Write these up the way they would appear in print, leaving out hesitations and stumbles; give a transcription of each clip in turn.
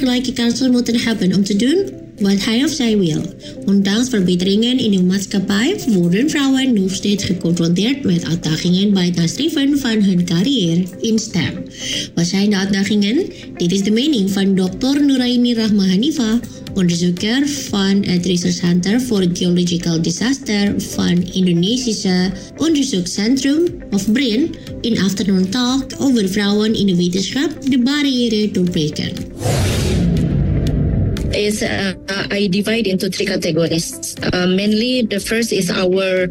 gelijke kansen moeten hebben om te doen wat hij of zij wil. Ondanks verbeteringen in de maatschappij worden vrouwen nog steeds geconfronteerd met uitdagingen bij het nastreven van hun carrière in STEM. Wat zijn de uitdagingen? Dit is de mening van Dr. Nuraini Rahma Hanifa, onderzoeker van het Research Center for Geological Disaster van Indonesische Onderzoekscentrum of BRIN in Afternoon Talk over vrouwen in de wetenschap de barrière doorbreken. I divide into three categories. Mainly, the first is our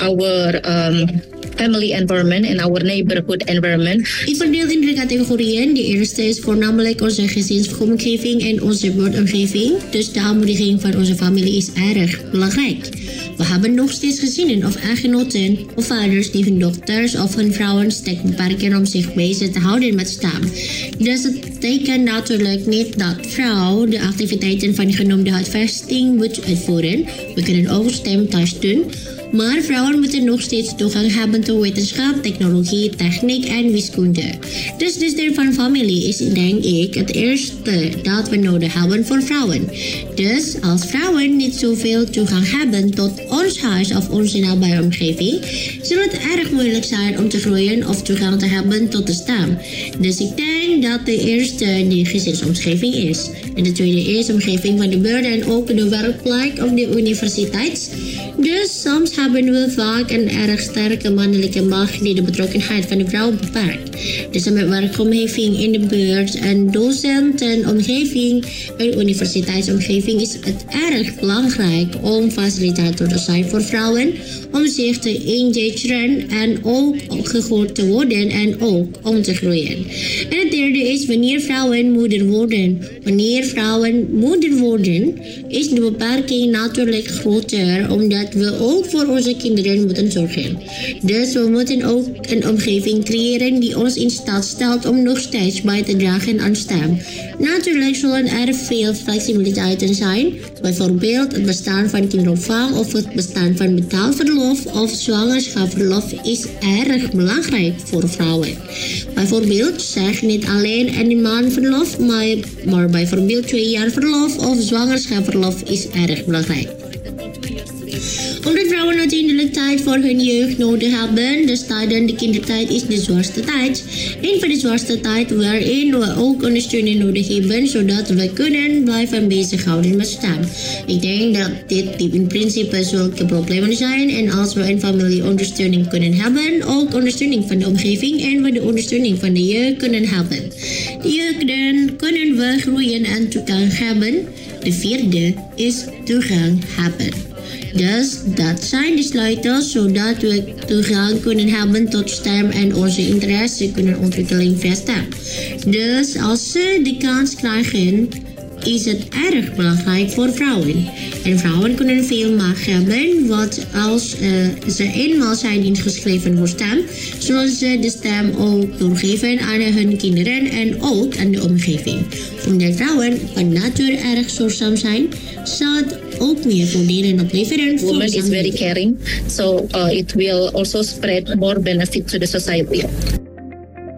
family environment and our neighborhood environment. Ik verdeel in drie categorieën. De eerste is voornamelijk onze gezinsomgeving en onze buurtomgeving. Dus de aanmoediging van onze familie is erg belangrijk. We hebben nog steeds gezinnen of echtgenoten of vaders die hun dochters of hun vrouwen sterk beperken om zich bezig te houden met STEM. Dus het betekent natuurlijk niet dat vrouw de activiteiten van de genoemde huisvesting moet uitvoeren. We kunnen ook STEM thuis doen. Maar vrouwen moeten nog steeds toegang hebben tot wetenschap, technologie, techniek en wiskunde. Dus de steun van familie is, denk ik, het eerste dat we nodig hebben voor vrouwen. Dus als vrouwen niet zoveel toegang hebben tot ons huis of onze nabije omgeving, zal het erg moeilijk zijn om te groeien of toegang te hebben tot de STEM. Dus ik denk dat de eerste de gezinsomgeving is. En de tweede is de omgeving van de buurt en ook de werkplek of de universiteit. Dus soms hebben we vaak een erg sterke mannelijke macht die de betrokkenheid van de vrouw beperkt. Dus met werkomgeving in de buurt en docentenomgeving en universiteitsomgeving is het erg belangrijk om facilitator te zijn voor vrouwen, om zich te engageren en ook gehoord te worden en ook om te groeien. En het derde is wanneer vrouwen moeder worden. Wanneer vrouwen moeder worden, is de beperking natuurlijk groter, omdat we ook voor onze kinderen moeten zorgen. Dus we moeten ook een omgeving creëren die ons in staat stelt om nog steeds bij te dragen aan STEM. Natuurlijk zullen er veel flexibiliteiten zijn, bijvoorbeeld het bestaan van kinderopvang of het bestaan van betaald verlof of zwangerschapsverlof is erg belangrijk voor vrouwen. Bijvoorbeeld zeg niet alleen een maand verlof, maar bijvoorbeeld 2 jaar verlof of zwangerschapsverlof is erg belangrijk. Omdat vrouwen uiteindelijk tijd voor hun jeugd nodig hebben, dus tijdens de kindertijd is de zwaarste tijd. Een van de zwaarste tijd waarin we ook ondersteuning nodig hebben, zodat we kunnen blijven bezighouden met STEM. Ik denk dat dit in principe zulke problemen zijn en als we een familie ondersteuning kunnen hebben, ook ondersteuning van de omgeving en we de ondersteuning van de jeugd kunnen hebben. De jeugd kunnen we groeien en toegang hebben. De vierde is toegang hebben. Dus dat zijn de sleutels zodat we toegang kunnen hebben tot STEM en onze interesse kunnen ontwikkelen via STEM. Dus als ze de kans krijgen, is het erg belangrijk voor vrouwen. En vrouwen kunnen veel macht hebben, want als ze eenmaal zijn ingeschreven voor STEM, zullen ze de STEM ook doorgeven aan hun kinderen en ook aan de omgeving. Omdat vrouwen van nature erg zorgzaam zijn, zal het ook meer voordelen opleveren. Woman is very caring, so it will also spread more benefit to the society.